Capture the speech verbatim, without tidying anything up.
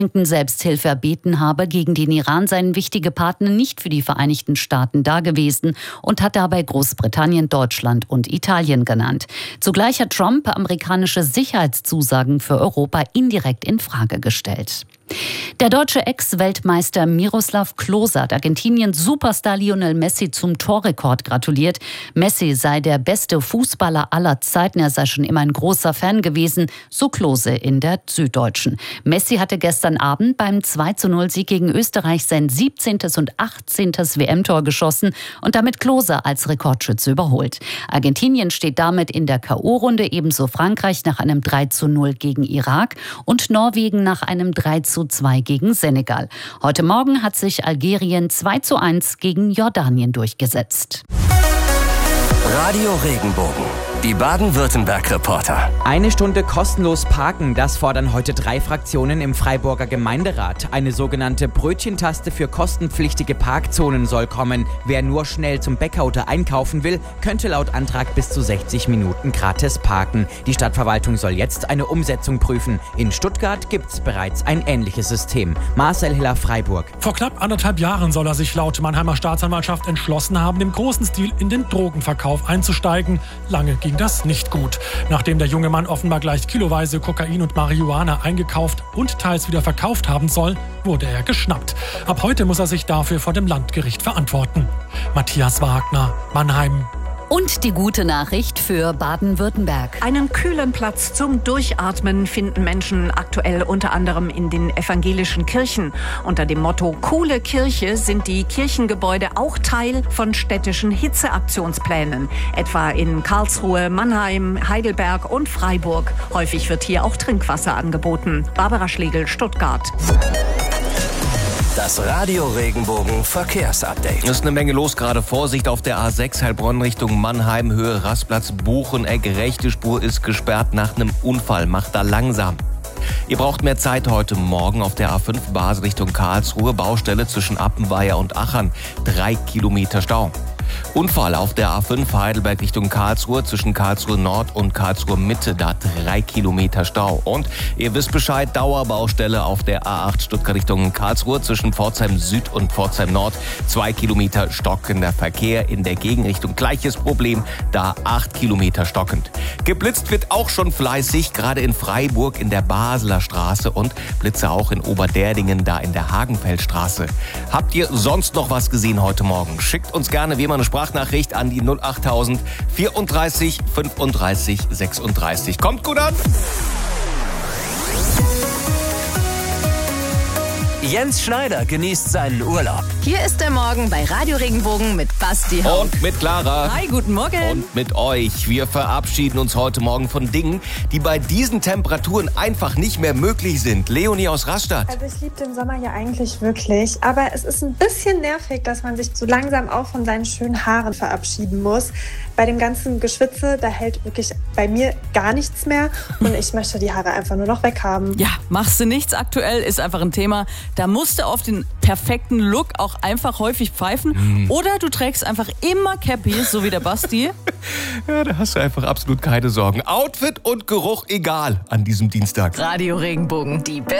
Selbsthilfe erbeten habe, gegen den Iran seien wichtige Partner nicht für die Vereinigten Staaten dagewesen und hat dabei Großbritannien, Deutschland und Italien genannt. Zugleich hat Trump amerikanische Sicherheitszusagen für Europa indirekt in Frage gestellt. Der deutsche Ex-Weltmeister Miroslav Klose hat Argentiniens Superstar Lionel Messi zum Torrekord gratuliert. Messi sei der beste Fußballer aller Zeiten. Er sei schon immer ein großer Fan gewesen, so Klose in der Süddeutschen. Messi hatte gestern Abend beim zwei zu null Sieg gegen Österreich sein siebzehntes und achtzehntes W M-Tor geschossen und damit Klose als Rekordschütze überholt. Argentinien steht damit in der K O-Runde, ebenso Frankreich nach einem drei zu null gegen Irak und Norwegen nach einem drei zu zwei gegen Senegal. Heute Morgen hat sich Algerien zwei zu eins gegen Jordanien durchgesetzt. Radio Regenbogen, die Baden-Württemberg-Reporter. Eine Stunde kostenlos parken, das fordern heute drei Fraktionen im Freiburger Gemeinderat. Eine sogenannte Brötchentaste für kostenpflichtige Parkzonen soll kommen. Wer nur schnell zum Bäcker oder einkaufen will, könnte laut Antrag bis zu sechzig Minuten gratis parken. Die Stadtverwaltung soll jetzt eine Umsetzung prüfen. In Stuttgart gibt es bereits ein ähnliches System. Marcel Hiller, Freiburg. Vor knapp anderthalb Jahren soll er sich laut Mannheimer Staatsanwaltschaft entschlossen haben, im großen Stil in den Drogenverkauf einzusteigen. Lange ging das nicht gut. Nachdem der junge Mann offenbar gleich kiloweise Kokain und Marihuana eingekauft und teils wieder verkauft haben soll, wurde er geschnappt. Ab heute muss er sich dafür vor dem Landgericht verantworten. Matthias Wagner, Mannheim. Und die gute Nachricht für Baden-Württemberg. Einen kühlen Platz zum Durchatmen finden Menschen aktuell unter anderem in den evangelischen Kirchen. Unter dem Motto Coole Kirche sind die Kirchengebäude auch Teil von städtischen Hitzeaktionsplänen. Etwa in Karlsruhe, Mannheim, Heidelberg und Freiburg. Häufig wird hier auch Trinkwasser angeboten. Barbara Schlegel, Stuttgart. Das Radio Regenbogen Verkehrsupdate. Es ist eine Menge los, gerade Vorsicht auf der A sechs Heilbronn Richtung Mannheim, Höhe Rastplatz Bucheneck. Rechte Spur ist gesperrt nach einem Unfall, macht da langsam. Ihr braucht mehr Zeit heute Morgen auf der A fünf Basel Richtung Karlsruhe, Baustelle zwischen Appenweier und Achern, drei Kilometer Stau. Unfall auf der A fünf Heidelberg Richtung Karlsruhe, zwischen Karlsruhe Nord und Karlsruhe Mitte, da drei Kilometer Stau. Und ihr wisst Bescheid, Dauerbaustelle auf der A acht Stuttgart Richtung Karlsruhe, zwischen Pforzheim Süd und Pforzheim Nord, zwei Kilometer stockender Verkehr in der Gegenrichtung. Gleiches Problem, da acht Kilometer stockend. Geblitzt wird auch schon fleißig, gerade in Freiburg in der Basler Straße und Blitze auch in Oberderdingen, da in der Hagenfeldstraße. Habt ihr sonst noch was gesehen heute Morgen? Schickt uns gerne wie immer eine Sprachnachricht an die null achttausend vierunddreißig fünfunddreißig sechsunddreißig. Kommt gut an! Jens Schneider genießt seinen Urlaub. Hier ist der Morgen bei Radio Regenbogen mit Basti Haug. Und mit Clara. Hi, guten Morgen. Und mit euch. Wir verabschieden uns heute Morgen von Dingen, die bei diesen Temperaturen einfach nicht mehr möglich sind. Leonie aus Rastatt. Also ich liebe den Sommer ja eigentlich wirklich, aber es ist ein bisschen nervig, dass man sich so langsam auch von seinen schönen Haaren verabschieden muss. Bei dem ganzen Geschwitze, da hält wirklich bei mir gar nichts mehr und ich möchte die Haare einfach nur noch weghaben. Ja, machst du nichts aktuell, ist einfach ein Thema. Da musst du auf den perfekten Look auch einfach häufig pfeifen. Mhm. Oder du trägst einfach immer Cappies, so wie der Basti. Ja, da hast du einfach absolut keine Sorgen. Outfit und Geruch egal an diesem Dienstag. Radio Regenbogen, die beste